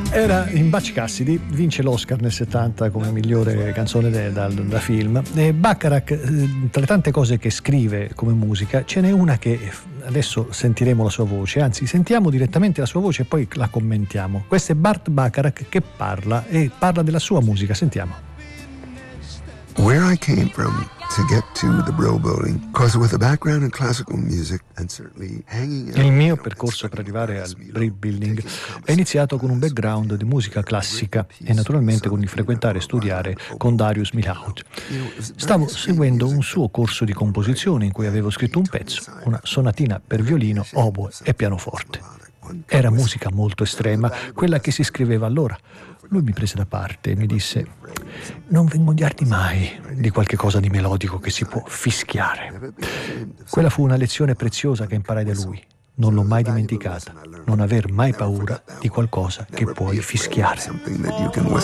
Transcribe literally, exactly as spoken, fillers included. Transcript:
Era in Butch Cassidy, vince l'Oscar nel settanta come migliore canzone de, da, da film. E Bacharach, eh, tra le tante cose che scrive come musica, ce n'è una che adesso sentiremo la sua voce, anzi sentiamo direttamente la sua voce e poi la commentiamo. Questo è Burt Bacharach che parla e parla della sua musica, sentiamo. Where I came from to get to the bro building, because with a background in classical music and certainly hanging out. Il mio percorso per arrivare al Brill Building è iniziato con un background di musica classica e naturalmente con il frequentare e studiare con Darius Milhaud. Stavo seguendo un suo corso di composizione in cui avevo scritto un pezzo, una sonatina per violino, oboe e pianoforte. Era musica molto estrema, quella che si scriveva allora. Lui mi prese da parte e mi disse: non vergognarti mai di qualche cosa di melodico che si può fischiare. Quella fu una lezione preziosa che imparai da lui. Non l'ho mai dimenticata. Non aver mai paura di qualcosa che puoi fischiare.